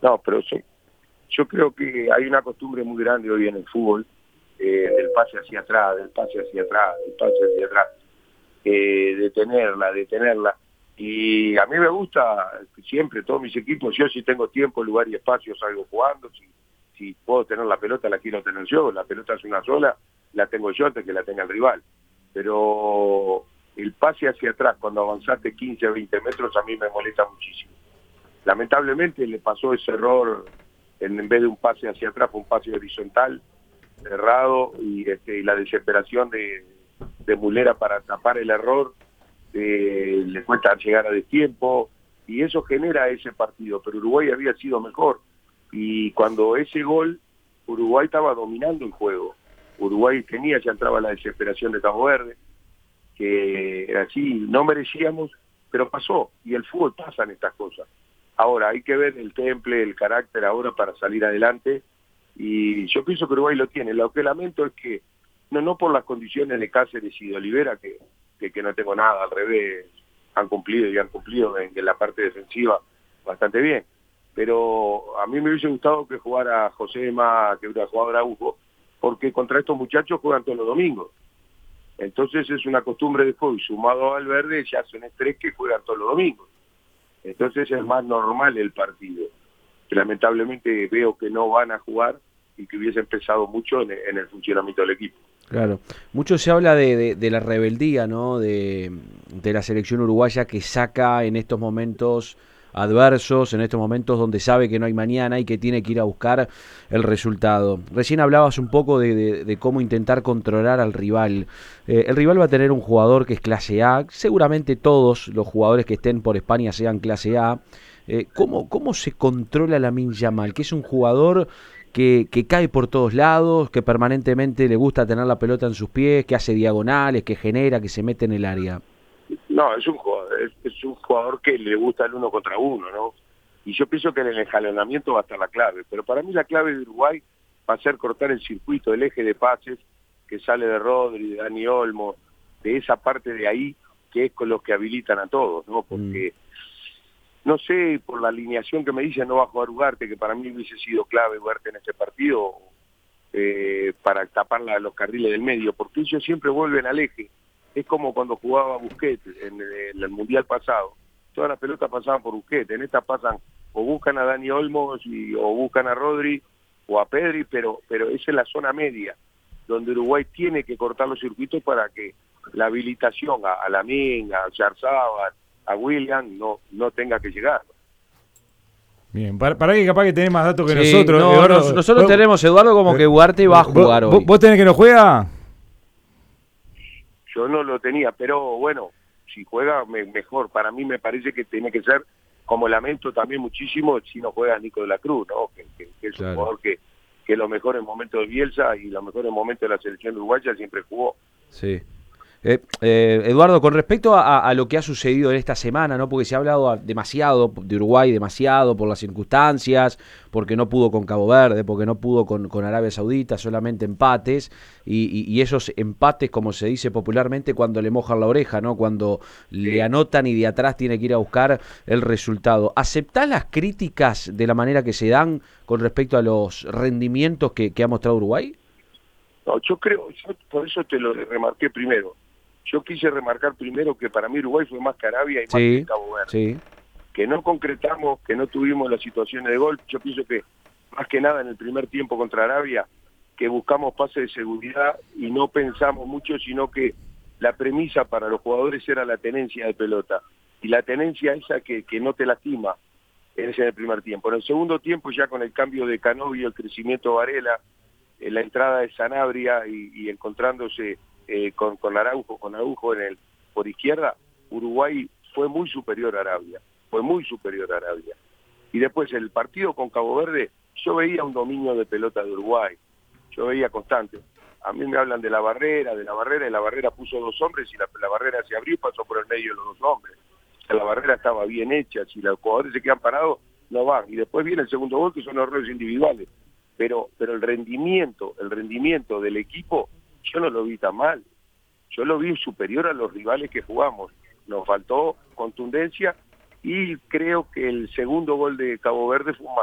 No, pero yo creo que hay una costumbre muy grande hoy en el fútbol, del pase hacia atrás, del pase hacia atrás, del pase hacia atrás, detenerla. Y a mí me gusta siempre, todos mis equipos, yo si tengo tiempo, lugar y espacio salgo jugando, si puedo tener la pelota la quiero tener yo, la pelota es una sola, la tengo yo antes que la tenga el rival. Pero el pase hacia atrás, cuando avanzaste 15 o 20 metros, a mí me molesta muchísimo. Lamentablemente le pasó ese error, en vez de un pase hacia atrás, fue un pase horizontal, cerrado, y la desesperación de Mulera para tapar el error, le cuesta llegar a destiempo, y eso genera ese partido, pero Uruguay había sido mejor, y cuando ese gol, Uruguay estaba dominando el juego. Uruguay ya entraba la desesperación de Cabo Verde, que así no merecíamos, pero pasó, y el fútbol pasan estas cosas. Ahora hay que ver el temple, el carácter ahora para salir adelante, y yo pienso que Uruguay lo tiene. Lo que lamento es que, no por las condiciones de Cáceres y de Olivera, que no tengo nada, al revés, han cumplido en la parte defensiva bastante bien, pero a mí me hubiese gustado que jugara Josema, que hubiera jugado Araujo, porque contra estos muchachos juegan todos los domingos. Entonces es una costumbre de juego, y sumado al Verde ya son 3 que juegan todos los domingos. Entonces es más normal el partido. Lamentablemente veo que no van a jugar y que hubiese empezado mucho en el funcionamiento del equipo. Claro, mucho se habla de la rebeldía, ¿no? De la selección uruguaya que saca en estos momentos adversos, en estos momentos donde sabe que no hay mañana y que tiene que ir a buscar el resultado. Recién hablabas un poco de cómo intentar controlar al rival. El rival va a tener un jugador que es clase A, seguramente todos los jugadores que estén por España sean clase A. ¿Cómo se controla Lamine Yamal? Que es un jugador que cae por todos lados, que permanentemente le gusta tener la pelota en sus pies, que hace diagonales, que genera, que se mete en el área. No, es un jugador que le gusta el 1 contra 1, ¿no? Y yo pienso que en el enjalonamiento va a estar la clave, pero para mí la clave de Uruguay va a ser cortar el circuito, el eje de pases que sale de Rodri, de Dani Olmo, de esa parte de ahí, que es con los que habilitan a todos, ¿no? Porque no sé, por la alineación que me dicen, no va a jugar Ugarte, que para mí hubiese sido clave Ugarte en este partido, para tapar los carriles del medio, porque ellos siempre vuelven al eje. Es como cuando jugaba Busquets en el Mundial pasado. Todas las pelotas pasaban por Busquets. En esta pasan, o buscan a Dani Olmos, o buscan a Rodri, o a Pedri, pero esa es la zona media, donde Uruguay tiene que cortar los circuitos para que la habilitación a Lamine, a Yarzábal, a William no tenga que llegar. Bien, para que capaz que tenés más datos que Sí, nosotros, no, Eduardo. nosotros tenemos, Eduardo, como que Ugarte va a jugar hoy. ¿Vos tenés que no juega? Yo no lo tenía, pero bueno, si juega mejor. Para mí me parece que tiene que ser, como lamento también muchísimo, si no juega Nico de la Cruz, ¿no? Que es claro, un jugador que los mejores momentos de Bielsa y los mejores momentos de la selección uruguaya siempre jugó. Sí. Eduardo, con respecto a lo que ha sucedido en esta semana, ¿no? Porque se ha hablado demasiado de Uruguay, demasiado por las circunstancias, porque no pudo con Cabo Verde, porque no pudo con Arabia Saudita, solamente empates, y esos empates, como se dice popularmente, cuando le mojan la oreja, ¿no? Cuando le anotan y de atrás tiene que ir a buscar el resultado. ¿Aceptás las críticas de la manera que se dan con respecto a los rendimientos que ha mostrado Uruguay? No, yo por eso te lo remarqué primero. Yo quise remarcar primero que para mí Uruguay fue más que Arabia y más que Cabo Verde. Sí. Que no concretamos, que no tuvimos las situaciones de gol. Yo pienso que más que nada en el primer tiempo contra Arabia, que buscamos pases de seguridad y no pensamos mucho, sino que la premisa para los jugadores era la tenencia de pelota. Y la tenencia esa que no te lastima, ese en el primer tiempo. En el segundo tiempo, ya con el cambio de Canovio, el crecimiento de Varela, la entrada de Sanabria y encontrándose con Araujo por izquierda, Uruguay fue muy superior a Arabia, Y después el partido con Cabo Verde, yo veía un dominio de pelota de Uruguay, yo veía constante. A mí me hablan de la barrera, y la barrera puso 2 hombres y la barrera se abrió y pasó por el medio de los 2 hombres. O sea, la barrera estaba bien hecha, si los jugadores se quedan parados, no van. Y después viene el segundo gol, que son errores individuales. Pero el rendimiento del equipo, yo no lo vi tan mal. Yo lo vi superior a los rivales que jugamos. Nos faltó contundencia y creo que el segundo gol de Cabo Verde fue un